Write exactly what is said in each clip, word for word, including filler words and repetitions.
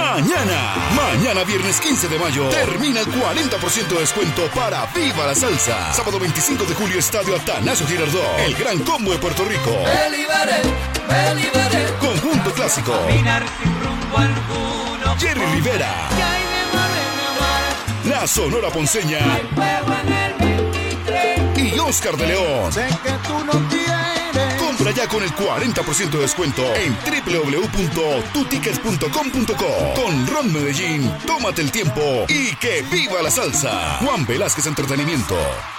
Mañana, mañana viernes quince de mayo, termina el cuarenta por ciento de descuento para Viva la Salsa. Sábado veinticinco de julio, Estadio Atanasio Girardot, el gran combo de Puerto Rico. Me liberé, me liberé. Conjunto clásico. Caminar sin rumbo alguno. Jerry Rivera. Que hay de mar en la mar. La Sonora Ponceña. Hay fuego en el veintitrés. Y Oscar de León. Sé que tú no tienes. Compra ya con el cuarenta por ciento de descuento en doble u doble u doble u punto tu tickets punto com punto co. Con Ron Medellín, tómate el tiempo y que viva la salsa. Juan Velázquez Entretenimiento.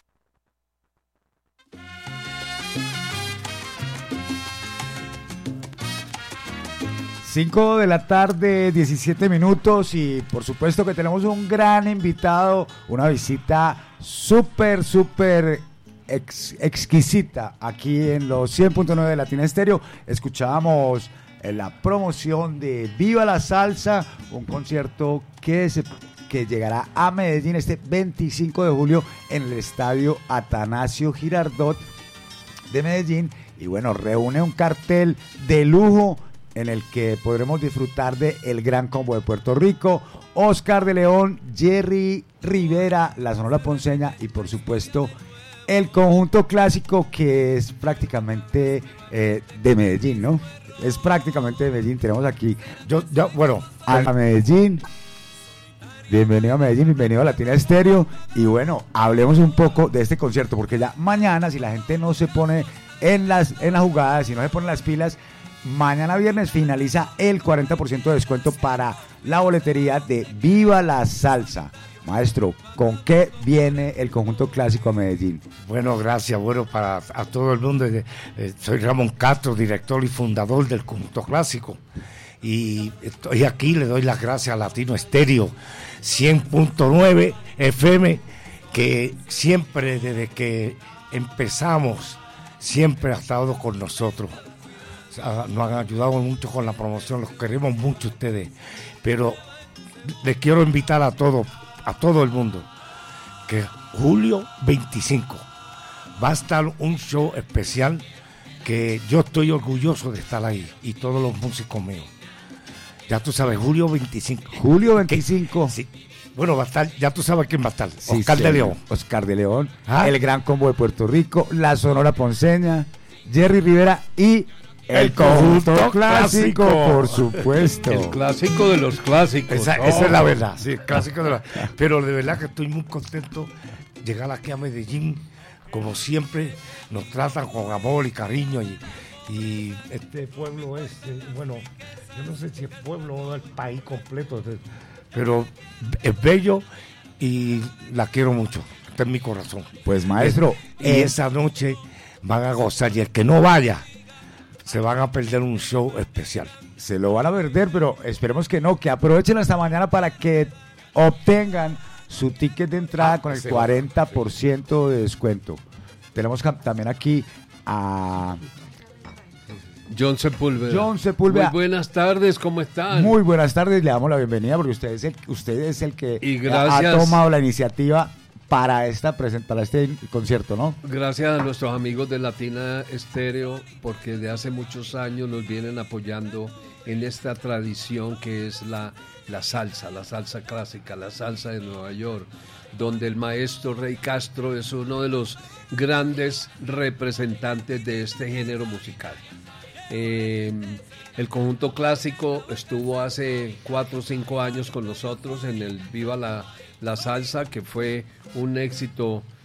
cinco de la tarde, diecisiete minutos, y por supuesto que tenemos un gran invitado, una visita súper, súper ex, exquisita aquí en los cien punto nueve de Latina Estéreo. Escuchábamos la promoción de Viva la Salsa, un concierto que, se, que llegará a Medellín este veinticinco de julio en el Estadio Atanasio Girardot de Medellín, y bueno, reúne un cartel de lujo en el que podremos disfrutar de el gran combo de Puerto Rico, Oscar de León, Jerry Rivera, la Sonora Ponceña y por supuesto el conjunto clásico, que es prácticamente eh, de Medellín, ¿no? Es prácticamente de Medellín. Tenemos aquí, yo, yo bueno, a Medellín. Bienvenido a Medellín, bienvenido a Latina Estéreo. Y bueno, hablemos un poco de este concierto, porque ya mañana, si la gente no se pone en las, en las jugadas, si no se pone las pilas, mañana viernes finaliza el cuarenta por ciento de descuento para la boletería de Viva la Salsa. Maestro, ¿con qué viene el conjunto clásico a Medellín? Bueno, gracias, bueno, para a todo el mundo. Eh, soy Ramón Castro, director y fundador del conjunto clásico. Y estoy aquí, le doy las gracias a Latino Estéreo cien punto nueve F M, que siempre, desde que empezamos, siempre ha estado con nosotros. Nos han ayudado mucho con la promoción, los queremos mucho ustedes, pero les quiero invitar a todos, a todo el mundo, que julio veinticinco va a estar un show especial que yo estoy orgulloso de estar ahí, y todos los músicos míos. Ya tú sabes, julio veinticinco. Julio veinticinco. Que, sí. Bueno, va a estar, ya tú sabes quién va a estar. Sí, Oscar sí, de León. Oscar de León, ¿Ah? El gran combo de Puerto Rico, la Sonora Ponceña, Jerry Rivera y el, el conjunto clásico, clásico, por supuesto. El clásico de los clásicos. Esa, oh. esa es la verdad, sí, el clásico de la... Pero de verdad que estoy muy contento de llegar aquí a Medellín. Como siempre, nos tratan con amor y cariño. Y, y este pueblo es, bueno, yo no sé si es pueblo o el país completo, pero es bello y la quiero mucho. Está en mi corazón. Pues maestro, y eh... esa noche van a gozar, y el que no vaya se van a perder un show especial. Se lo van a perder, pero esperemos que no, que aprovechen hasta mañana para que obtengan su ticket de entrada ah, con el cuarenta por ciento de descuento. Tenemos también aquí a John Sepúlveda. John Sepúlveda. Muy buenas tardes, ¿cómo están? Muy buenas tardes, le damos la bienvenida porque usted es el, usted es el que y gracias, ha tomado la iniciativa para esta present, para este concierto, ¿no? Gracias a nuestros amigos de Latina Estéreo, porque de hace muchos años nos vienen apoyando en esta tradición que es la, la salsa, la salsa clásica, la salsa de Nueva York, donde el maestro Rey Castro es uno de los grandes representantes de este género musical. Eh, el conjunto clásico estuvo hace cuatro o cinco años con nosotros en el Viva la, la Salsa, que fue un éxito